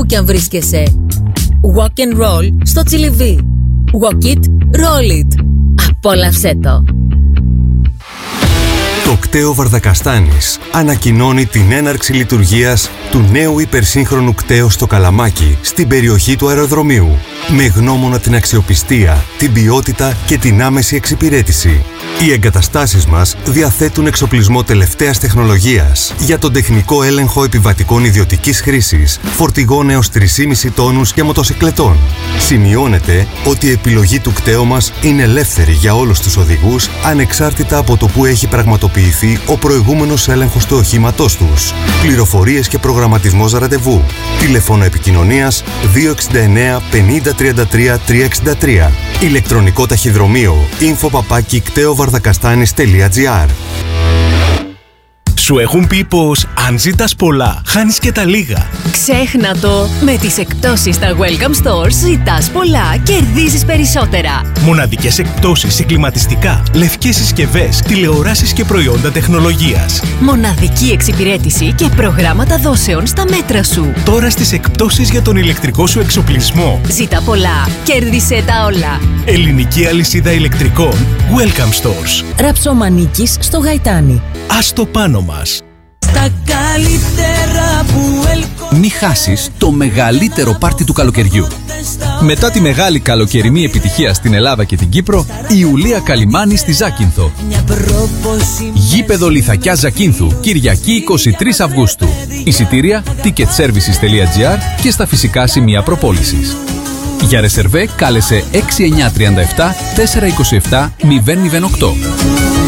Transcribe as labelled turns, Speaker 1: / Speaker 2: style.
Speaker 1: και αν βρίσκεσαι. Walk and roll στο Τσιλιβί. Walk it, roll it. Απόλαυσέ το.
Speaker 2: Το κταίο Βαρδακαστάνης ανακοινώνει την έναρξη λειτουργίας του νέου υπερσύγχρονου κταίου στο Καλαμάκι, στην περιοχή του αεροδρομίου, με γνώμονα την αξιοπιστία, την ποιότητα και την άμεση εξυπηρέτηση. Οι εγκαταστάσεις μας διαθέτουν εξοπλισμό τελευταίας τεχνολογίας για τον τεχνικό έλεγχο επιβατικών ιδιωτικής χρήσης, φορτηγών έως 3,5 τόνους και μοτοσικλετών. Σημειώνεται ότι η επιλογή του κταίου μας είναι ελεύθερη για όλους τους οδηγούς, ανεξάρτητα από το που έχει πραγματοποιηθεί ο προηγούμενος έλεγχος του οχήματός τους. Πληροφορίες και προγραμματισμός ραντεβού. Τηλέφωνο επικοινωνίας 269 50 33 363. Ηλεκτρονικό ταχυδρομείο info@kteo-vardakastanis.gr.
Speaker 3: Σου έχουν πει πως αν ζητάς πολλά, χάνεις και τα λίγα.
Speaker 4: Ξέχνα το! Με τις εκπτώσεις στα Welcome Stores ζητάς πολλά, κερδίζεις περισσότερα.
Speaker 3: Μοναδικές εκπτώσεις σε κλιματιστικά, λευκές συσκευές, τηλεοράσεις και προϊόντα τεχνολογίας.
Speaker 4: Μοναδική εξυπηρέτηση και προγράμματα δόσεων στα μέτρα σου.
Speaker 3: Τώρα στις εκπτώσεις για τον ηλεκτρικό σου εξοπλισμό.
Speaker 4: Ζήτα πολλά, κέρδισε τα όλα.
Speaker 3: Ελληνική αλυσίδα ηλεκτρικών Welcome Stores.
Speaker 1: Ραψομανίκης στο Γαϊτάνι.
Speaker 3: Ας το πάνω μας.
Speaker 5: Στα καλύτερα που
Speaker 6: Μη χάσεις το μεγαλύτερο πάρτι του καλοκαιριού. Μετά τη μεγάλη καλοκαιρινή επιτυχία στην Ελλάδα και την Κύπρο, η Ιουλία Καλιμάνη στη Ζάκυνθο. Γήπεδο Λιθακιά Ζακύνθου, Κυριακή 23 Αυγούστου. Εισιτήρια ticketservices.gr και στα φυσικά σημεία προπόλησης. Για ρεσερβέ κάλεσε 6937 427 008.